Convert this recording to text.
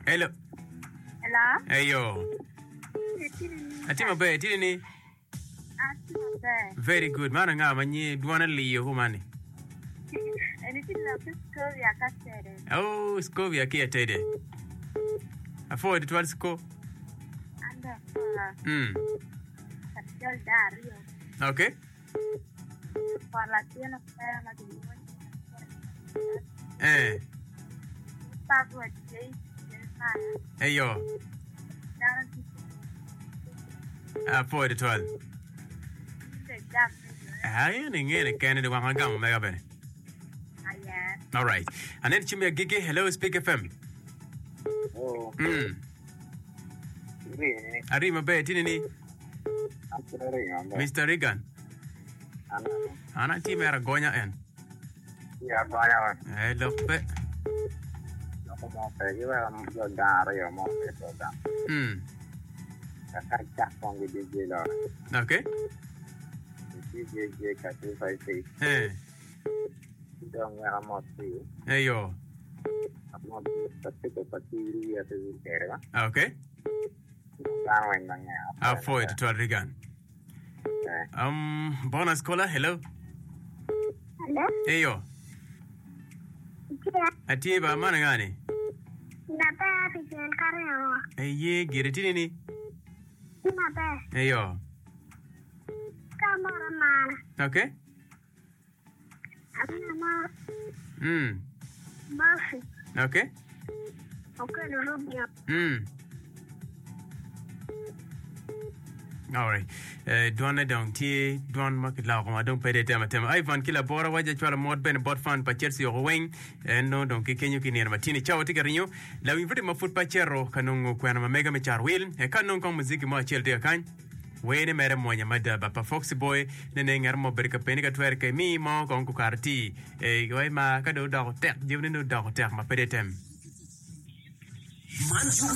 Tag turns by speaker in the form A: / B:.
A: Hello.
B: Hello.
A: Ayo. Atima be tini. Very good. Mana nga manyi duana liyo humani.
B: Anything like Scovia Castere.
A: Oh, Scovia kia tede. Afford to sco.
B: And Dario.
A: Okay.
B: For la tiena ferma di Pago
A: Ayo. Afford to all. Ayan ngene Canada wa ngam mega bene. All right. And then Chimia Gigi, hello, Speak FM.
C: Oh.
A: Arima Bay, Tinini. Mr. Regan. Ana team era gonya en.
C: Yeah, gonya.
A: Hello, pe.
C: Mo pe iba mo Dario mo pe da. Ka con di DJ lo.
A: Okay.
C: DJ ka tu fai fi. Dong era mo si.
A: Ayo.
C: Mo tapi to patiri ya tu kera.
A: Okay.
C: Dawan nanya.
A: Afford to Regan. Bonus caller, hello.
B: Hello.
A: Ayo. Atiba mana ngani?
B: Napa pijen karyo.
A: Aye, giretini ni.
B: Napa.
A: Ayo.
B: Kamera mana.
A: Okay.
B: Ama. Murphy.
A: Okay.
B: Okay, Rubia.
A: All right. Duana dong ti duan mak la ko dong pede tema Ivan kila bora waja chwala mod ben bot fan pa Chelsea o wing no dong ke kenyu kinir matini chao tigarinyo la wivete mafut pa chero kanongo kwana ma mega me char will e kanon kong muziki mo Chelsea kan wene mere monya madaba pa Foxy Boy nene ngar mo berka penika twer ke mi mo kong ku karti e goy ma ka do tek jewne do tek ma pede tem Manju